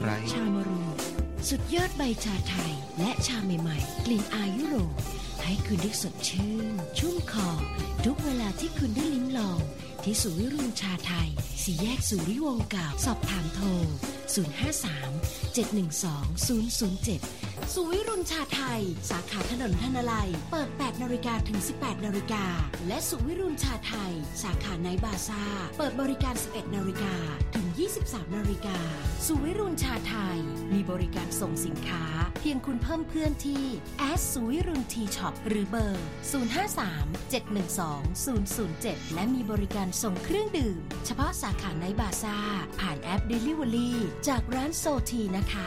ไรชามะรูสุดยอดใบชาไทยและชาใหม่ๆกลิ่นอายุโรให้คุณได้สดชื่นชุ่มคอทุกเวลาที่คุณได้ลิ้มลองที่ศูนย์วิรุณชาไทยสี่แยกสุริวงศ์เก่าสอบถามโทร053-712-007ศูนย์วิรุณชาไทยสาขาถนนธนลัยเปิด 8 นาฬิกาถึง 18 นาฬิกาและศูนย์วิรุณชาไทยสาขาไนท์บาซ่าเปิดบริการ 11 นาฬิกาถึง 23 นาฬิกาศูนย์วิรุณชาไทยมีบริการส่งสินค้าเพียงคุณเพิ่มเพื่อนที่ศูนย์วิรุณทีช็อปหรือเบอร์053-712-007และมีบริการส่งเครื่องดื่มเฉพาะสาขาไนท์บาซ่าผ่านแอป Delivery จากร้านโซทีนะคะ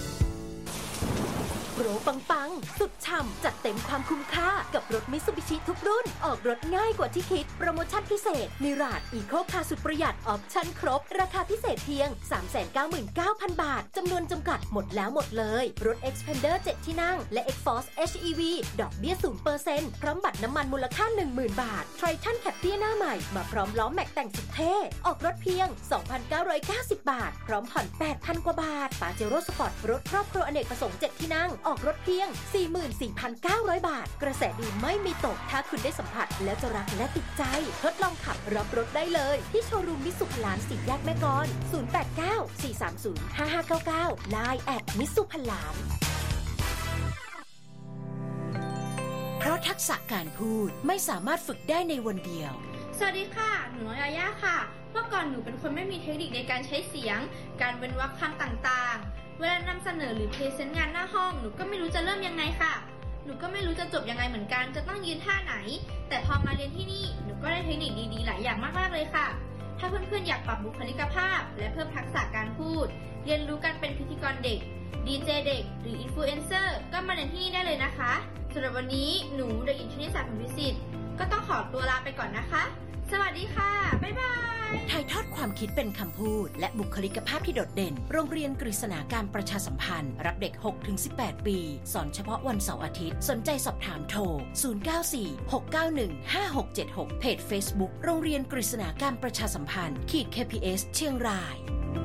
โปรปังๆสุดฉ่ำจัดเต็มความคุ้มค่ากับรถ Mitsubishi ทุกรุ่นออกรถง่ายกว่าที่คิดโปรโมชั่นพิเศษนิราศอีโคคาร์สุดประหยัดออปชั่นครบราคาพิเศษเพียง 399,000 บาทจำนวนจำกัดหมดแล้วหมดเลยรถ Xpander 7 ที่นั่งและ Xforce HEV ดอกเบี้ย 0% พร้อมบัตรน้ำมันมูลค่า 10,000 บาท Triton Captur หน้าใหม่มาพร้อมล้อแม็กแต่งสุดเท่ออกรถเพียง 2,990 บาทพร้อมผ่อน 8,000 กว่าบาท Pajero Sport รถครอบครัวอเนกประสงค์ 7 ที่นั่งออกรถเพียง 44,900 บาทกระแสดีไม่มีตกถ้าคุณได้สัมผัสแล้วจะรักและติดใจทดลองขับรับรถได้เลยที่โชว์รูมมิตซูพลานสี่แยกแม่กล089-430-5599 LINE @มิตซูพลานเพราะทักษะการพูดไม่สามารถฝึกได้ในวันเดียวสวัสดีค่ะหนูน้อยอาย่าค่ะเมื่อก่อนหนูเป็นคนไม่มีเทคนิคในการใช้เสียงการเว้นวรรคคำต่างๆเวลานำเสนอหรือพรีเซนต์งานหน้าห้องหนูก็ไม่รู้จะเริ่มยังไงค่ะหนูก็ไม่รู้จะจบยังไงเหมือนกันจะต้องยืนท่าไหนแต่พอมาเรียนที่นี่หนูก็ได้เทคนิคดีๆหลายอย่างมากๆเลยค่ะถ้าเพื่อนๆอยากปรับบุคลิกภาพและเพิ่มทักษะการพูดเรียนรู้การเป็นพิธีกรเด็กดีเจเด็กหรืออินฟลูเอนเซอร์ก็มาเรียนที่นี่ได้เลยนะคะสำหรับวันนี้หนูเด็กหญิงชนิสาผลวิสิทธิ์ก็ต้องขอตัวลาไปก่อนนะคะสวัสดีค่ะบ๊ายบายถ่ายทอดความคิดเป็นคำพูดและบุคลิกภาพที่โดดเด่นโรงเรียนกฤษณาการประชาสัมพันธ์รับเด็ก 6-18 ปีสอนเฉพาะวันเสาร์อาทิตย์สนใจสอบถามโทร094-691-5676เพจ Facebook โรงเรียนกฤษณาการประชาสัมพันธ์ KPS เชียงราย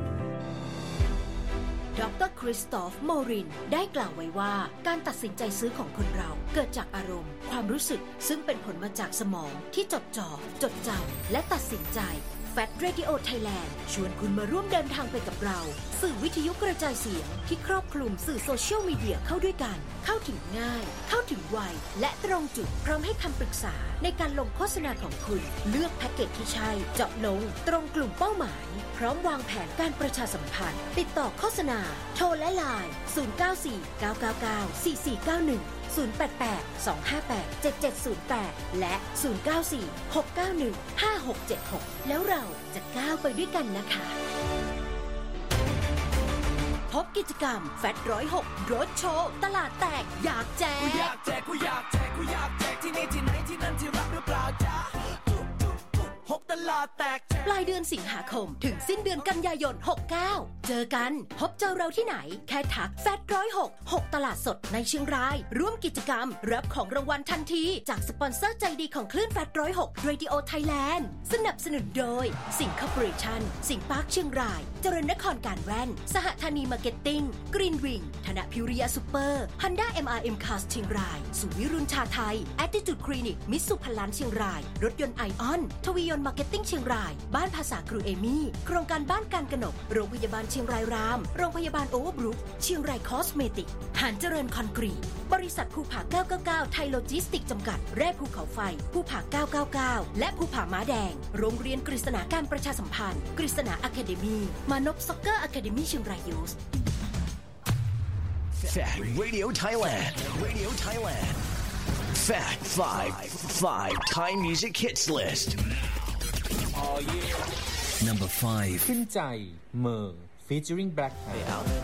ดร.คริสตอฟ โมรินได้กล่าวไว้ว่าการตัดสินใจซื้อของคนเราเกิดจากอารมณ์ความรู้สึกซึ่งเป็นผลมาจากสมองที่จดจ่อจดจำและตัดสินใจFat Radio Thailand ชวนคุณมาร่วมเดินทางไปกับเราสื่อวิทยุกระจายเสียงที่ครอบคลุมสื่อโซเชียลมีเดียเข้าด้วยกันเข้าถึงง่ายเข้าถึงไวและตรงจุดพร้อมให้คำปรึกษาในการลงโฆษณาของคุณเลือกแพ็กเกจที่ใช่เจาะลงตรงกลุ่มเป้าหมายพร้อมวางแผนการประชาสัมพันธ์ติดต่อโฆษณาโทรและไลน์094-999-4491 088-258-7708 และ 094-691-5676 แล้วเราจะก้าวไปด้วยกันนะคะพบกิจกรรมแฟต106รถโชว์ตลาดแตกอยากแจกอยากแจกกูอยากแจกกูอยากแจกที่นี่ที่ไหนที่นั่นที่รักหรือเปล่าจ๊ะ6ตลาดแตกปลายเดือนสิงหาคมถึงสิ้นเดือนกันยายน69เจอกันพบเจอเราที่ไหนแค่ทักแฟต106ตลาดสดในเชียงรายร่วมกิจกรรมรับของรางวัลทันทีจากสปอนเซอร์ใจดีของคลื่นแฟต106 Radio Thailand สนับสนุนโดยสิงคอร์ปอเรชั่นสิงห์ปาร์คเชียงรายเจริญนครการแว่นสหธานีมาร์เก็ตติ้งกรีนวิงธนพิริยะซุปเปอร์ Honda MRM Cars เชียงรายศูนย์วิรุณชาไทย Attitude Clinic มิตซูพลานเชียงรายรถยนต์ไอออนทวียนต์มาร์เก็ตติ้งเชียงรายบ้านภาษาครูเอมี่โครงการบ้านการกนกโรงพยาบาลเชียงรายรามโรงพยาบาลโอเวอร์บรุกเชียงรายคอสเมติกหานเจริญคอนกรีตบริษัทภูผา999ไทยโลจิสติกจำกัดแร่ภูเขาไฟภูผา999และภูผาม้าแดงโรงเรียนกฤษณาการประชาสัมพันธ์กฤษณาอะคาเดมี่มานพซ็อกเกอร์อะคาเดมี่เชียงรายยูส Fat Radio Thailand Radio Thailand Fat 5 Thai Music Hits List Number 5 ขึ้นใจเมอร์ featuring Black Eyed